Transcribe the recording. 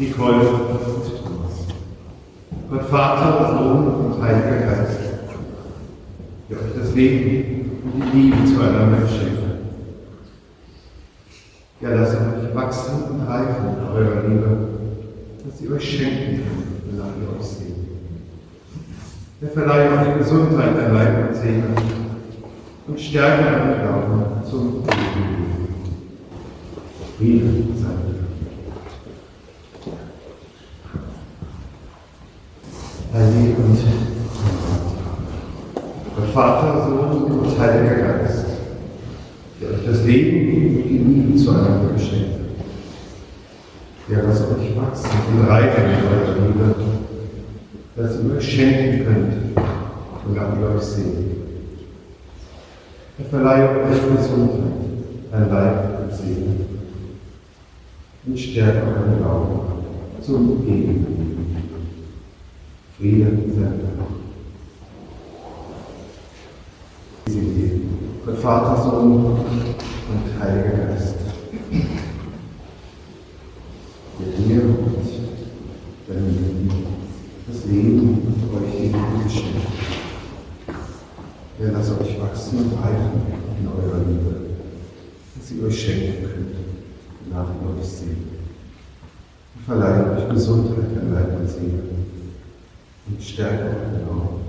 Nicole und Thomas. Gott Vater, Sohn und Heiliger Geist, der euch das Leben und die Liebe zueinander schenkt. Ja, lasst euch wachsen und reifen in eurer Liebe, dass sie euch schenken kann, wonach ihr euch seht. Er verleiht euch Gesundheit an Leib und Seele und Stärke an Glauben zum Leben. Friede sei mit euch. Heilige und Gott Vater, Sohn und Heiliger Geist, der euch das Leben und die Liebe zueinander geschenkt hat. Der lasst euch wachsen und reifen in eurer Liebe, dass ihr euch schenken könnt, wonach ihr euch seht. Er verleiht euch Gesundheit an Leib und Seele und stärkt euren Glauben zum Geben. Friede sei mit euch. Gott Vater, Sohn und Heiliger Geist, der dir und der mir das Leben und euch die Liebe geschenkt. Der lasst euch wachsen und reifen in eurer Liebe, dass ihr euch schenken könnt, nach ihr euch seht. Und verleiht euch Gesundheit an Leib und Seele und stärkt euren Glauben